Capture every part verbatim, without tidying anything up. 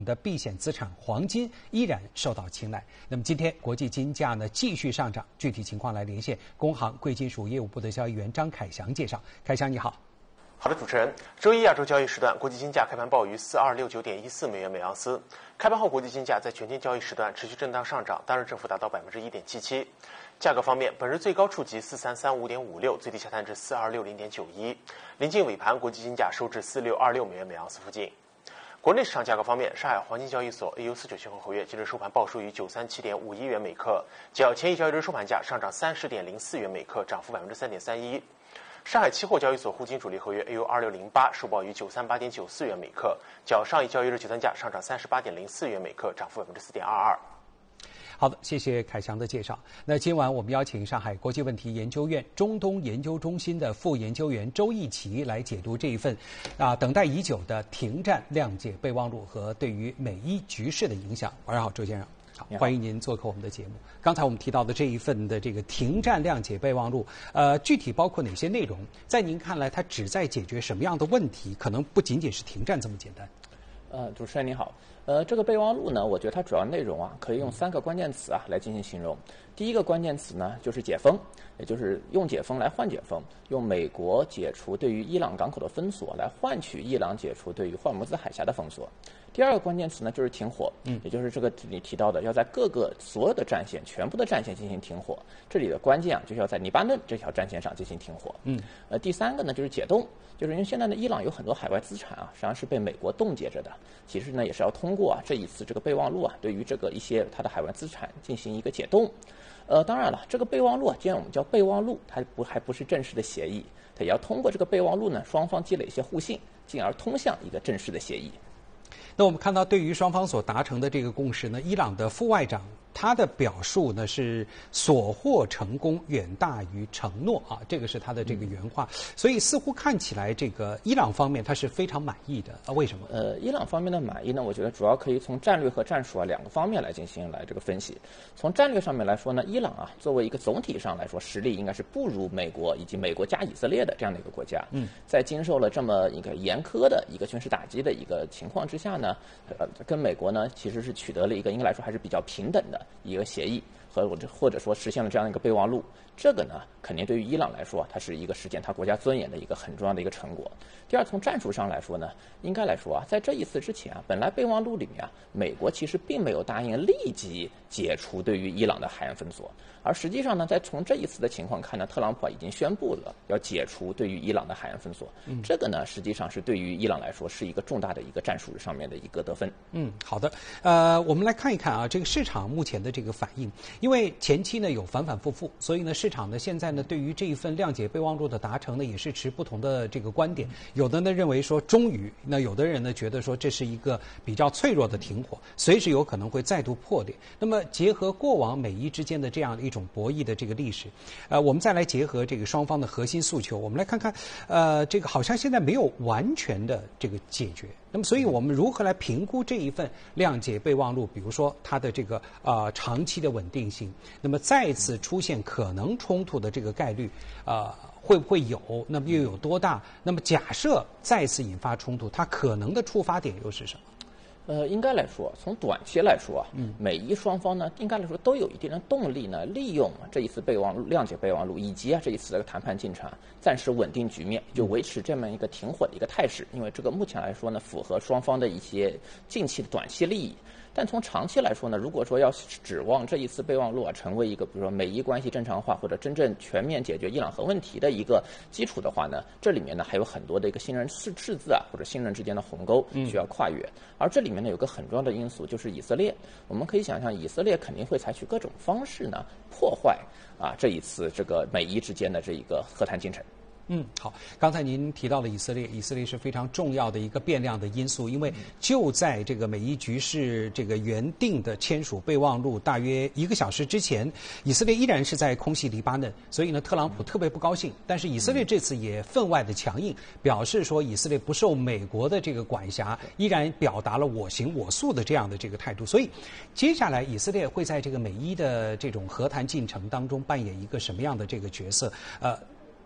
的避险资产黄金依然受到青睐。那么今天国际金价呢继续上涨，具体情况来连线工行贵金属业务部的交易员张凯翔介绍。凯翔你好。 好的，主持人，周一亚洲交易时段，国际金价开盘报于四二六九点一四美元每盎司。开盘后，国际金价在全天交易时段持续震荡上涨，当日振幅达到百分之一点七七。价格方面，本日最高触及四三三五点五六，最低下探至四二六零点九一。临近尾盘，国际金价收至四六二六美元每盎司附近。国内市场价格方面，上海黄金交易所 A U 四九期货合约今日收盘报收于九三七点五一元每克，较前一交易日收盘价上涨三十点零四元每克，涨幅百分之三点三一。上海期货交易所沪金主力合约 A U 二六零八收报于九三八点九四元每克，较上一交易日结算价上涨三十八点零四元每克，涨幅百分之四点二二。 好的，谢谢凯翔的介绍。那今晚我们邀请上海国际问题研究院中东研究中心的副研究员周义奇来解读这一份啊等待已久的停战谅解备忘录和对于美伊局势的影响。晚上好，周先生。好，欢迎您做客我们的节目。刚才我们提到的这一份的这个停战谅解备忘录，呃，具体包括哪些内容？在您看来，它旨在解决什么样的问题？可能不仅仅是停战这么简单。 呃，主持人你好，呃，这个备忘录呢，我觉得它主要内容啊，可以用三个关键词啊来进行形容。第一个关键词呢，就是解封，也就是用解封来换解封，用美国解除对于伊朗港口的封锁来换取伊朗解除对于霍尔木兹海峡的封锁。第二个关键词呢，就是停火，嗯，也就是这个你提到的，要在各个所有的战线、全部的战线进行停火。这里的关键啊，就是要在黎巴嫩这条战线上进行停火。嗯，呃，第三个呢，就是解冻，就是因为现在呢，伊朗有很多海外资产啊，实际上是被美国冻结着的。其实呢，也是要通过啊这一次这个备忘录啊，对于这个一些它的海外资产进行一个解冻。呃，当然了，这个备忘录啊，既然我们叫备忘录，它不还不是正式的协议，它也要通过这个备忘录呢，双方积累一些互信，进而通向一个正式的协议。 那我们看到，对于双方所达成的这个共识呢，伊朗的副外长他的表述呢是所获成功远大于承诺啊，这个是他的这个原话。所以似乎看起来，这个伊朗方面他是非常满意的啊？为什么？ 呃，伊朗方面的满意呢，我觉得主要可以从战略和战术啊两个方面来进行来这个分析。从战略上面来说呢，伊朗啊作为一个总体上来说实力应该是不如美国以及美国加以色列的这样的一个国家。嗯，在经受了这么一个严苛的一个军事打击的一个情况之下呢，呃，跟美国呢其实是取得了一个应该来说还是比较平等的一个协议，和或者说实现了这样一个备忘录。这个呢，肯定对于伊朗来说，它是一个实现它国家尊严的一个很重要的一个成果。第二，从战术上来说呢，应该来说啊，在这一次之前啊，本来备忘录里面啊，美国其实并没有答应立即解除对于伊朗的海岸封锁，而实际上呢，在从这一次的情况看呢，特朗普已经宣布了要解除对于伊朗的海岸封锁。嗯，这个呢，实际上是对于伊朗来说是一个重大的一个战术上面的一个得分。 嗯，好的。呃，我们来看一看啊，这个市场目前的这个反应，因为前期呢有反反复复，所以呢市场呢现在呢对于这一份谅解备忘录的达成呢也是持不同的这个观点。有的呢认为说终于，那有的人呢觉得说这是一个比较脆弱的停火，随时有可能会再度破裂。那么结合过往美伊之间的这样一种博弈的这个历史，呃，我们再来结合这个双方的核心诉求，我们来看看，呃，这个好像现在没有完全的这个解决。那么，所以我们如何来评估这一份谅解备忘录？比如说它的这个呃长期的稳定性，那么再次出现可能冲突的这个概率，呃，会不会有？那么又有多大？那么假设再次引发冲突，它可能的触发点又是什么？ 呃，应该来说，从短期来说啊，嗯，美伊双方呢，应该来说都有一定的动力呢，利用这一次备忘录、谅解备忘录以及啊这一次的谈判进程，暂时稳定局面，就维持这么一个停火的一个态势。因为这个目前来说呢，符合双方的一些近期的短期利益。但从长期来说呢，如果说要指望这一次备忘录啊成为一个比如说美伊关系正常化或者真正全面解决伊朗核问题的一个基础的话呢，这里面呢还有很多的一个信任赤赤字啊或者信任之间的鸿沟需要跨越。嗯、而这里面呢有个很重要的因素就是以色列，我们可以想象以色列肯定会采取各种方式呢破坏啊这一次这个美伊之间的这一个和谈进程。 嗯，好。刚才您提到了以色列，以色列是非常重要的一个变量的因素，因为就在这个美伊局势这个原定的签署备忘录大约一个小时之前，以色列依然是在空袭黎巴嫩，所以呢，特朗普特别不高兴。但是以色列这次也分外的强硬，表示说以色列不受美国的这个管辖，依然表达了我行我素的这样的这个态度。所以，接下来以色列会在这个美伊的这种和谈进程当中扮演一个什么样的这个角色？呃。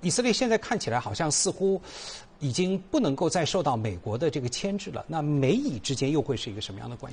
以色列现在看起来好像似乎已经不能够再受到美国的这个牵制了。那美以之间又会是一个什么样的关系？